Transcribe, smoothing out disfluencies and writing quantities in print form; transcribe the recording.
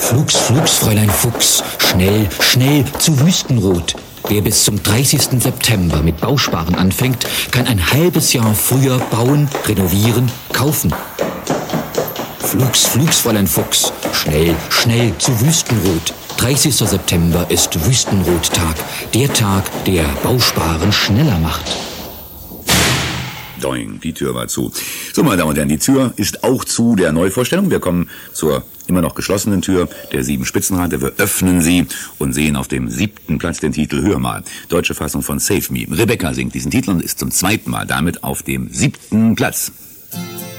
Flugs, Flugs, Fräulein Fuchs, schnell, schnell zu Wüstenrot. Wer bis zum 30. September mit Bausparen anfängt, kann ein halbes Jahr früher bauen, renovieren, kaufen. Flugs, Flugs, Fräulein Fuchs, schnell, schnell zu Wüstenrot. 30. September ist Wüstenrottag, der Tag, der Bausparen schneller macht. Doing, die Tür war zu. So, meine Damen und Herren, die Tür ist auch zu der Neuvorstellung. Wir kommen zur immer noch geschlossenen Tür der 7 Spitzenreiter. Wir öffnen sie und sehen auf dem 7. Platz den Titel Hör mal. Deutsche Fassung von Save Me. Rebecca singt diesen Titel und ist zum 2. Mal damit auf dem 7. Platz.